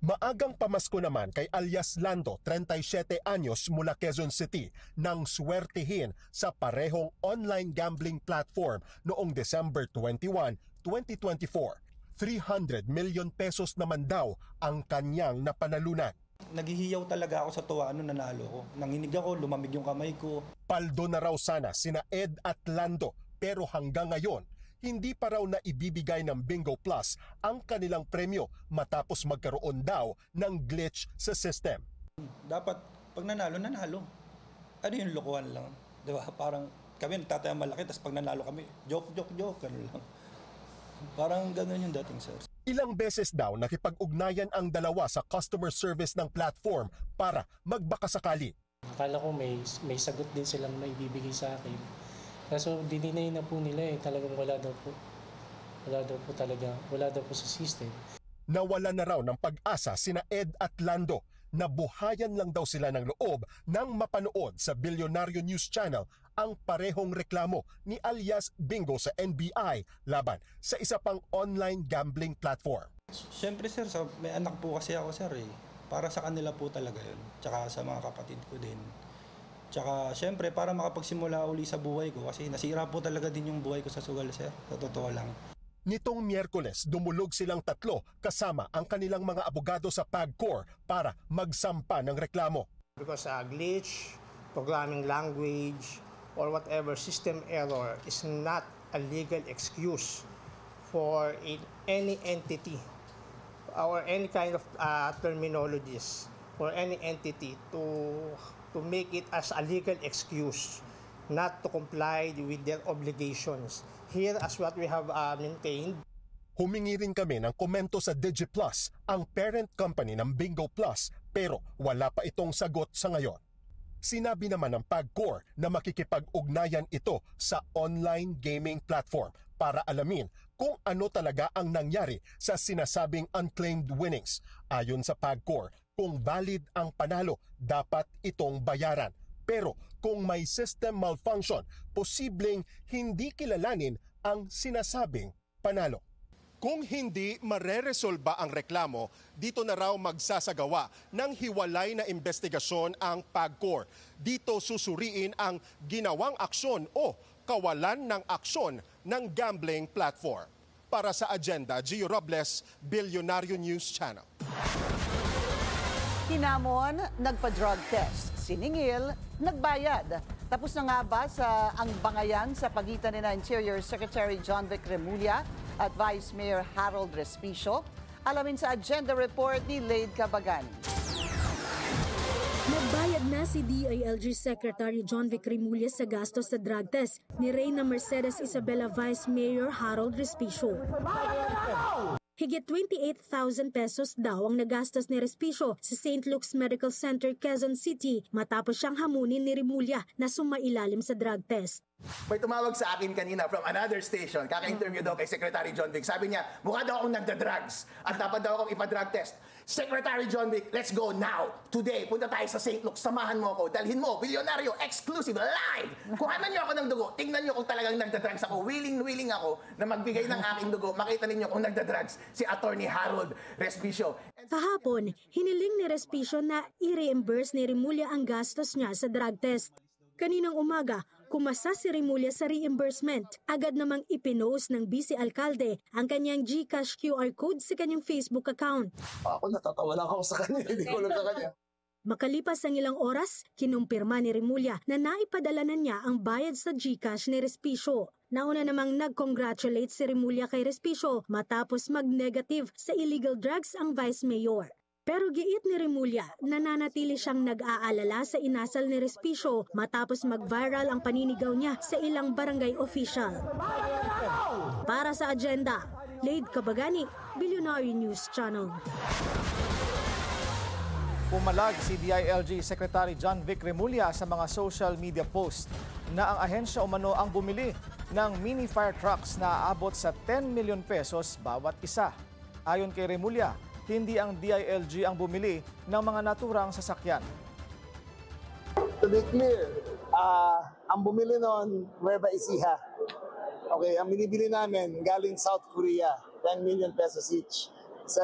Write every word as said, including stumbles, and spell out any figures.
Maagang pamasko naman kay alias Lando, thirty-seven anyos mula Quezon City, nang swertihin sa parehong online gambling platform noong December twenty-first, twenty twenty-four. three hundred million pesos naman daw ang kanyang napanalunan. Naghihiyaw talaga ako sa tuwa nung nanalo ko. Nanginig ako, lumamig yung kamay ko. Paldo na raw sana sina Ed at Lando, pero hanggang ngayon, hindi pa raw na ibibigay ng Bingo Plus ang kanilang premyo matapos magkaroon daw ng glitch sa system. Dapat pag nanalo, nanalo. Ano yung lokohan lang? Di ba? Parang kami nagtatayang malaki, tapos pag nanalo kami, joke, joke, joke, gano'n lang. Parang gano'n yung dating, sir. Ilang beses daw nakipag-ugnayan ang dalawa sa customer service ng platform para magbakasakali. Akala ko may, may sagot din silang naibibigay sa akin. Kaso dininay na po nila eh, talagang wala daw po. Wala daw po talaga, wala daw po sa system. Nawala na raw ng pag-asa sina Ed at Lando. Nabuhayan lang daw sila ng loob nang mapanood sa Bilyonaryo News Channel ang parehong reklamo ni alias Bingo sa N B I laban sa isa pang online gambling platform. Siyempre sir, may anak po kasi ako sir eh. Para sa kanila po talaga yun. Tsaka sa mga kapatid ko din. Tsaka siyempre para makapagsimula uli sa buhay ko kasi nasira po talaga din yung buhay ko sa sugal sir. Sa totoo lang. Nitong Miyerkules, dumulog silang tatlo kasama ang kanilang mga abogado sa PAGCOR para magsampa ng reklamo. Because uh, glitch, programming language, or whatever system error is not a legal excuse for a, any entity or any kind of uh, terminologies for any entity to to make it as a legal excuse not to comply with their obligations. Here, as what we have uh, maintained. Humingi rin kami ng komento sa DigiPlus, ang parent company ng Bingo Plus, pero wala pa itong sagot sa ngayon. Sinabi naman ng PAGCOR na makikipag-ugnayan ito sa online gaming platform para alamin kung ano talaga ang nangyari sa sinasabing unclaimed winnings. Ayon sa PAGCOR, kung valid ang panalo, dapat itong bayaran. Pero kung may system malfunction, posibleng hindi kilalanin ang sinasabing panalo. Kung hindi mareresolba ang reklamo, dito na raw magsasagawa ng hiwalay na investigasyon ang PAGCOR. Dito susuriin ang ginawang aksyon o kawalan ng aksyon ng gambling platform. Para sa Agenda, Gio Robles, Bilyonaryo News Channel. Hinamon, nagpa-drug test. Siningil, nagbayad. Tapos na nga ba sa ang bangayan sa pagitan ni Interior Secretary John Vic Remulla at Vice Mayor Harold Respicio? Alamin sa Agenda Report ni Lade Cabagani. Nagbayad na si D I L G Secretary John Vic Remulla sa gastos sa drug test ni Reyna Mercedes Isabela Vice Mayor Harold Respicio. Higit twenty-eight thousand pesos daw ang nagastos ni Respicio sa Saint Luke's Medical Center, Quezon City matapos siyang hamunin ni Remulla na sumailalim sa drug test. May tumawag sa akin kanina from another station, kaka-interview daw kay Secretary John Vic. Sabi niya, mukha daw akong nagda-drugs at dapat daw akong ipa-drug test. Secretary John Vic, let's go now. Today, punta tayo sa Saint Luke's. Samahan mo ako. Dalhin mo, Bilyonaryo, exclusive, live. Kuhanan niyo ako ng dugo. Tingnan niyo kung talagang nagda-drugs ako. Willing-willing ako na magbigay ng aking dugo. Makita ninyo kung nagda-drugs si Attorney Harold Respicio. Kahapon, hiniling ni Respicio na i-reimburse ni Remulla ang gastos niya sa drug test. Kaninang umaga, kumasa si Remulla sa reimbursement. Agad namang ipinost ng Vice Alcalde ang kanyang GCash Q R code sa kanyang Facebook account. Ako natatawa lang ako sa kanya, hindi ko lang sa kanya. Makalipas ang ilang oras, kinumpirma ni Remulla na naipadala na niya ang bayad sa GCash ni Respicio. Nauna namang nag-congratulate si Remulla kay Respicio matapos mag-negative sa illegal drugs ang Vice Mayor. Pero giit ni Remulla, nananatili siyang nag-aalala sa inasal ni Respicio matapos mag-viral ang paninigaw niya sa ilang barangay official. Para sa Agenda, Lade Cabagani, Bilyonaryo News Channel. Pumalag si D I L G Secretary John Vic Remulla sa mga social media post na ang ahensya umano ang bumili ng mini fire trucks na aabot sa ten million pesos bawat isa. Ayon kay Remulla, hindi ang D I L G ang bumili ng mga naturang sasakyan. To be clear, uh, ang bumili noon, Nueva Ecija. Okay, ang binibili namin galing South Korea, ten million pesos each.